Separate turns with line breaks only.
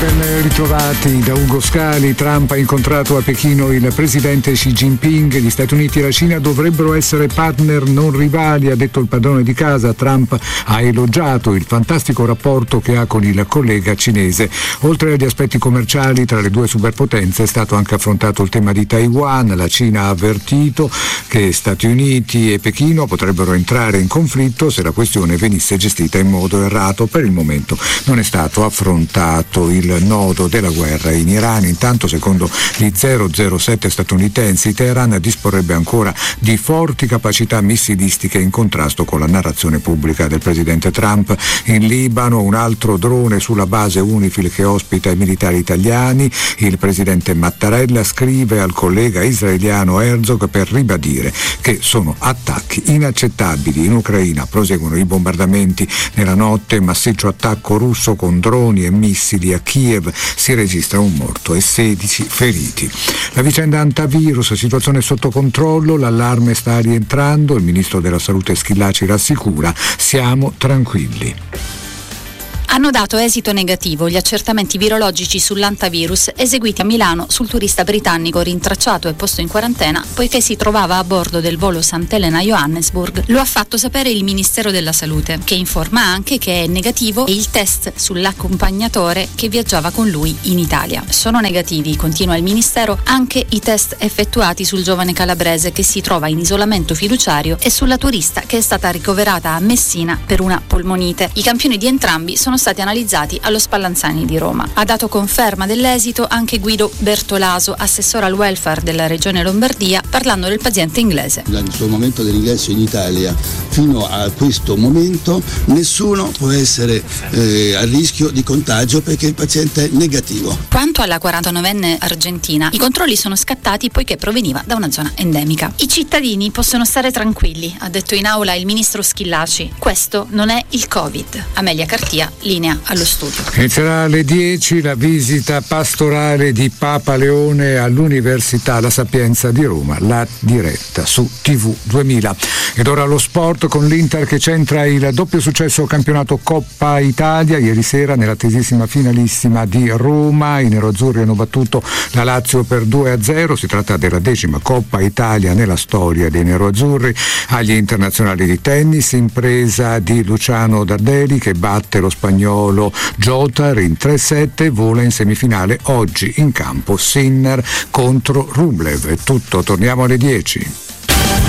Ben ritrovati da Ugo Scali. Trump ha incontrato a Pechino il presidente Xi Jinping. Gli Stati Uniti e la Cina dovrebbero essere partner non rivali, ha detto il padrone di casa. Trump ha elogiato il fantastico rapporto che ha con il collega cinese. Oltre agli aspetti commerciali tra le due superpotenze è stato anche affrontato il tema di Taiwan. La Cina ha avvertito che Stati Uniti e Pechino potrebbero entrare in conflitto se la questione venisse gestita in modo errato. Per il momento non è stato affrontato il nodo della guerra in Iran. Intanto, secondo gli 007 statunitensi, Teheran disporrebbe ancora di forti capacità missilistiche in contrasto con la narrazione pubblica del presidente Trump. In Libano un altro drone sulla base UNIFIL che ospita i militari italiani. Il presidente Mattarella scrive al collega israeliano Herzog per ribadire che sono attacchi inaccettabili. In Ucraina proseguono i bombardamenti. Nella notte massiccio attacco russo con droni e missili a Kiev, si registra un morto e 16 feriti. La vicenda antivirus, situazione sotto controllo, l'allarme sta rientrando, il ministro della salute Schillaci rassicura: siamo tranquilli.
Hanno dato esito negativo gli accertamenti virologici sull'antivirus eseguiti a Milano sul turista britannico rintracciato e posto in quarantena poiché si trovava a bordo del volo Sant'Elena-Johannesburg. Lo ha fatto sapere il Ministero della Salute, che informa anche che è negativo il test sull'accompagnatore che viaggiava con lui in Italia. Sono negativi, continua il Ministero, anche i test effettuati sul giovane calabrese che si trova in isolamento fiduciario e sulla turista che è stata ricoverata a Messina per una polmonite. I campioni di entrambi sono stati analizzati allo Spallanzani di Roma. Ha dato conferma dell'esito anche Guido Bertolaso, assessore al welfare della regione Lombardia, parlando del paziente inglese.
Dal suo momento dell'ingresso in Italia fino a questo momento nessuno può essere a rischio di contagio perché il paziente è negativo.
Quanto alla 49enne argentina, i controlli sono scattati poiché proveniva da una zona endemica. I cittadini possono stare tranquilli, ha detto in aula il ministro Schillaci. Questo non è il Covid. Amelia Cartia, linea allo studio.
Inizierà alle 10 la visita pastorale di Papa Leone all'Università La Sapienza di Roma, la diretta su TV 2000. Ed ora lo sport con l'Inter che centra il doppio successo campionato Coppa Italia. Ieri sera nell'attesissima finalissima di Roma i neroazzurri hanno battuto la Lazio per 2-0. Si tratta della 10ª Coppa Italia nella storia dei neroazzurri. Agli internazionali di tennis, impresa di Luciano Dardeli che batte lo spagnolo Jotar in 3-7, vola in semifinale oggi in campo Sinner contro Rublev. È tutto, torniamo alle 10.